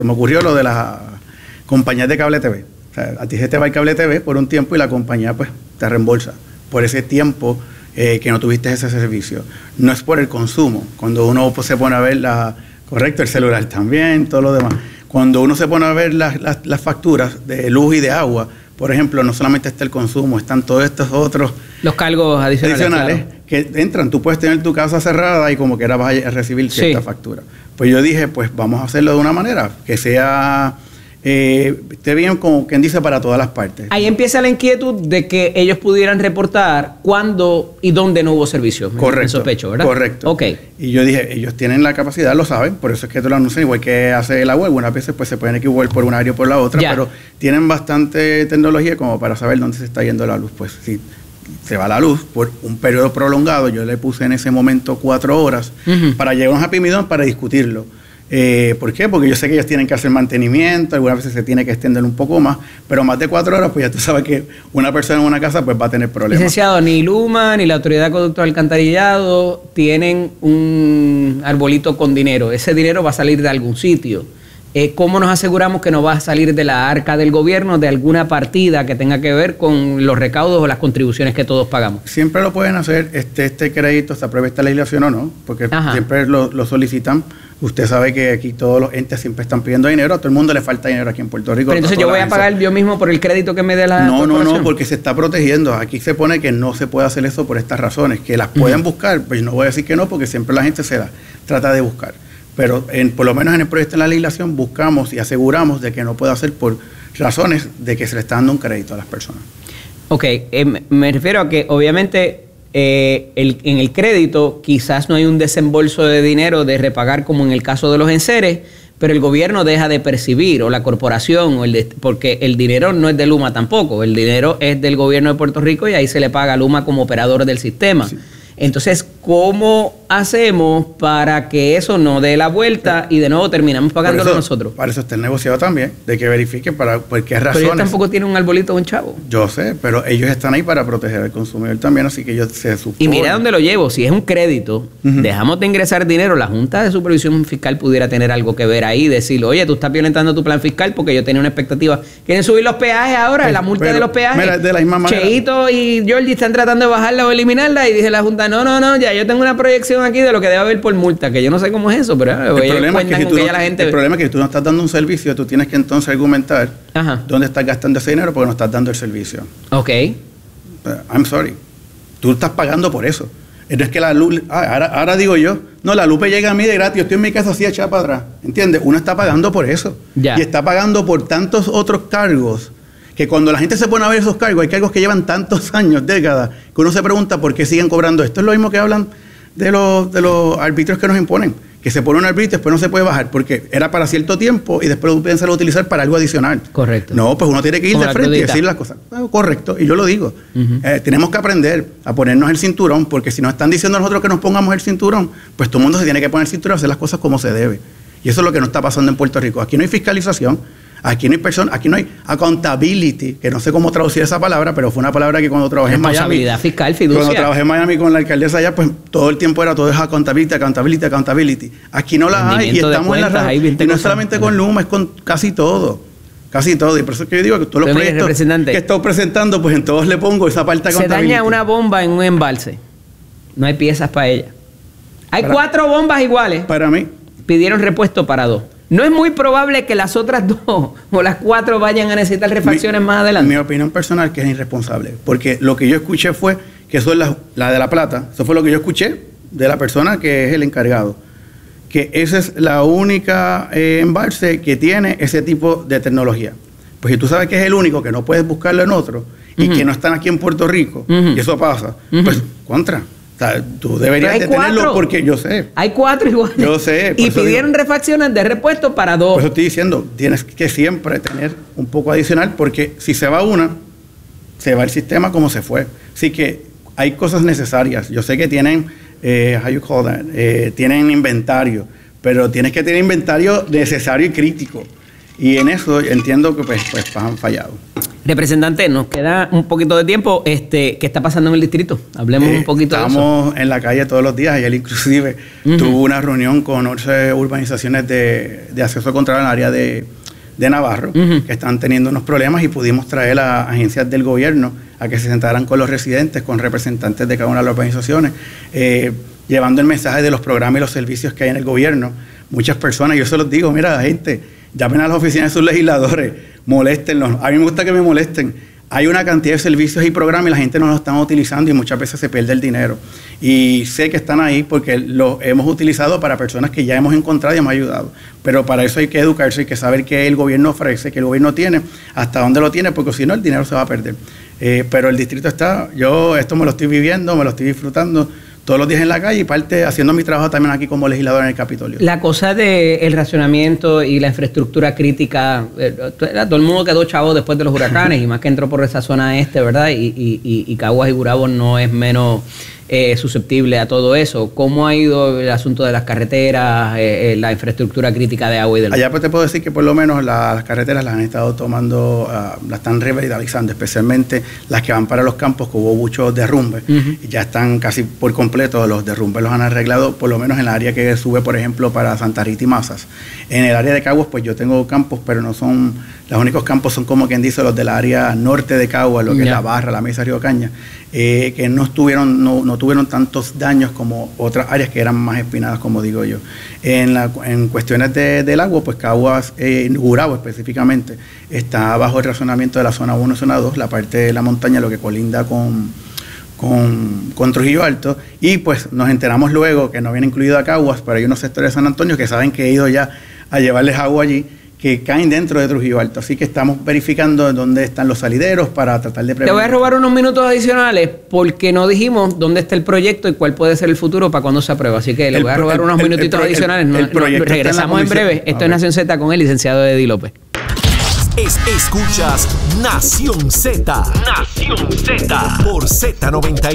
Se me ocurrió lo de las compañías de cable TV. O sea, a ti se te va el cable TV por un tiempo y la compañía pues te reembolsa por ese tiempo que no tuviste ese servicio. No es por el consumo. Cuando uno pues, se pone a ver correcto, el celular también, todo lo demás. Cuando uno se pone a ver las facturas de luz y de agua, por ejemplo, no solamente está el consumo, están todos estos otros... Los cargos adicionales claro. Que entran. Tú puedes tener tu casa cerrada y como quiera vas a recibir cierta factura. Pues yo dije, pues vamos a hacerlo de una manera que sea... esté bien como quien dice para todas las partes. Ahí empieza la inquietud de que ellos pudieran reportar cuándo y dónde no hubo servicio. Correcto. Me sospecho, ¿verdad? Correcto. Ok. Y yo dije, ellos tienen la capacidad, lo saben, por eso es que te lo anuncian, igual que hace la web. Algunas veces pues se pueden equivocar por un área o por la otra, pero tienen bastante tecnología como para saber dónde se está yendo la luz. Pues si se va la luz por un periodo prolongado, yo le puse en ese momento 4 horas para llegar a un Happy Medium para discutirlo. ¿Por qué? Porque yo sé que ellos tienen que hacer mantenimiento, algunas veces se tiene que extender un poco más, pero más de 4 horas, pues ya tú sabes que una persona en una casa pues va a tener problemas. Licenciado, ni Luma ni la Autoridad de Acueductos y Alcantarillado tienen un arbolito con dinero. Ese dinero va a salir de algún sitio. ¿Cómo nos aseguramos que no va a salir de la arca del gobierno, de alguna partida que tenga que ver con los recaudos o las contribuciones que todos pagamos? Siempre lo pueden hacer, este crédito, se aprueba esta legislación o no, porque siempre lo solicitan. Usted sabe que aquí todos los entes siempre están pidiendo dinero, a todo el mundo le falta dinero aquí en Puerto Rico. Pero entonces yo voy a pagar yo mismo por el crédito que me dé la corporación. No, porque se está protegiendo. Aquí se pone que no se puede hacer eso por estas razones, que las pueden buscar, pues no voy a decir que no, porque siempre la gente trata de buscar. Pero por lo menos en el proyecto de la legislación buscamos y aseguramos de que no puede hacer por razones de que se le está dando un crédito a las personas. Ok, me refiero a que obviamente en el crédito quizás no hay un desembolso de dinero de repagar como en el caso de los enseres, pero el gobierno deja de percibir, o la corporación, porque el dinero no es de Luma tampoco, el dinero es del gobierno de Puerto Rico y ahí se le paga a Luma como operador del sistema. Sí. Entonces, ¿cómo hacemos para que eso no dé la vuelta y de nuevo terminamos pagándolo nosotros? Para eso está el negociado también, de que verifiquen por qué razones. Pero ellos tampoco tienen un arbolito con chavo. Yo sé, pero ellos están ahí para proteger al consumidor también, así que ellos se suponen. Y mira dónde lo llevo, si es un crédito, dejamos de ingresar dinero, la Junta de Supervisión Fiscal pudiera tener algo que ver ahí, decirle, oye, tú estás violentando tu plan fiscal porque yo tenía una expectativa. ¿Quieren subir los peajes ahora? La multa de los peajes. Mira, de la misma manera. Cheito y Georgie están tratando de bajarla o eliminarla y dice la Junta, no, ya yo tengo una proyección aquí de lo que debe haber por multa, que yo no sé cómo es eso, pero el problema es que si tú no estás dando un servicio, tú tienes que entonces argumentar dónde estás gastando ese dinero porque no estás dando el servicio. Ok. I'm sorry. Tú estás pagando por eso. No es que la luz... Ahora digo yo, no, la luz me llega a mí de gratis, yo estoy en mi casa así echada para atrás. ¿Entiendes? Uno está pagando por eso. Ya. Y está pagando por tantos otros cargos que cuando la gente se pone a ver esos cargos, hay cargos que llevan tantos años, décadas, que uno se pregunta por qué siguen cobrando esto. Es lo mismo que hablan de los arbitrios que nos imponen, que se pone un arbitrio y después no se puede bajar, porque era para cierto tiempo y después lo piensan utilizar para algo adicional. Correcto. No, pues uno tiene que ir de frente y decir las cosas. Correcto, y yo lo digo. Tenemos que aprender a ponernos el cinturón, porque si nos están diciendo a nosotros que nos pongamos el cinturón, pues todo el mundo se tiene que poner el cinturón y hacer las cosas como se debe. Y eso es lo que no está pasando en Puerto Rico. Aquí no hay fiscalización. Aquí no hay aquí no hay accountability, que no sé cómo traducir esa palabra, pero fue una palabra que cuando trabajé en Miami. Responsabilidad fiscal, fiducia. Cuando trabajé en Miami con la alcaldesa allá, pues todo el tiempo era todo es accountability. Aquí no la hay y estamos en la raja. Y no es solamente con Luma, es con casi todo. Casi todo. Y por eso es que yo digo que todos los proyectos que estoy presentando, pues en todos le pongo esa parte de accountability. Se daña una bomba en un embalse. No hay piezas para ella. Hay 4 bombas iguales. Para mí. Pidieron repuesto para 2. ¿No es muy probable que las otras 2 o las 4 vayan a necesitar refacciones más adelante? Mi opinión personal que es irresponsable. Porque lo que yo escuché fue que eso es la de La Plata. Eso fue lo que yo escuché de la persona que es el encargado. Que esa es la única embalse que tiene ese tipo de tecnología. Pues si tú sabes que es el único, que no puedes buscarlo en otro, y que no están aquí en Puerto Rico, y eso pasa, pues contra. O sea, tú deberías de tenerlo porque yo sé. Hay 4 iguales. Yo sé. Y pidieron refacciones de repuesto para 2. Por eso estoy diciendo, tienes que siempre tener un poco adicional porque si se va una, se va el sistema como se fue. Así que hay cosas necesarias. Yo sé que tienen, tienen inventario, pero tienes que tener inventario necesario y crítico. Y en eso entiendo que pues han fallado. Representante, nos queda un poquito de tiempo. ¿Qué está pasando en el distrito? Hablemos un poquito de eso. Estamos en la calle todos los días. Ayer inclusive tuvo una reunión con 11 urbanizaciones de acceso controlado en el área de Navarro, que están teniendo unos problemas, y pudimos traer a agencias del gobierno a que se sentaran con los residentes, con representantes de cada una de las urbanizaciones, llevando el mensaje de los programas y los servicios que hay en el gobierno. Muchas personas, yo se los digo, mira, gente, llamen a las oficinas de sus legisladores, moléstenlos. A mí me gusta que me molesten. Hay una cantidad de servicios y programas y la gente no los está utilizando y muchas veces se pierde el dinero. Y sé que están ahí porque los hemos utilizado para personas que ya hemos encontrado y hemos ayudado. Pero para eso hay que educarse, hay que saber qué el gobierno ofrece, qué el gobierno tiene, hasta dónde lo tiene, porque si no el dinero se va a perder. Pero el distrito está, yo esto me lo estoy viviendo, me lo estoy disfrutando todos los días en la calle y parte haciendo mi trabajo también aquí como legislador en el Capitolio. La cosa del racionamiento y la infraestructura crítica, todo el mundo quedó chavo después de los huracanes y más que entró por esa zona ¿verdad? Y Caguas y Gurabo no es menos susceptible a todo eso. ¿Cómo ha ido el asunto de las carreteras, la infraestructura crítica de agua y del... Allá pues te puedo decir que por lo menos las carreteras las han estado tomando, las están revitalizando, especialmente las que van para los campos, que hubo muchos derrumbes, y ya están casi por completo, los derrumbes los han arreglado, por lo menos en el área que sube, por ejemplo, para Santa Rita y Mazas. En el área de Caguas, pues yo tengo campos, pero no son, los únicos campos son como quien dice los del área norte de Caguas, lo que es La Barra, La Mesa, Río Caña, que no tuvieron tantos daños como otras áreas que eran más espinadas, como digo yo. En cuestiones del agua, pues Caguas, Gurabo específicamente, está bajo el razonamiento de la zona 1 y zona 2, la parte de la montaña, lo que colinda con Trujillo Alto, y pues nos enteramos luego que no viene incluido a Caguas, pero hay unos sectores de San Antonio que saben que he ido ya a llevarles agua allí, que caen dentro de Trujillo Alto. Así que estamos verificando dónde están los salideros para tratar de prevenir. Te voy a robar unos minutos adicionales porque no dijimos dónde está el proyecto y cuál puede ser el futuro para cuando se apruebe. Así que le voy a robar unos minutitos adicionales. Regresamos en breve. Esto es Nación Z con el licenciado Eddie López. Escuchas Nación Z. Nación Z. Por Z90.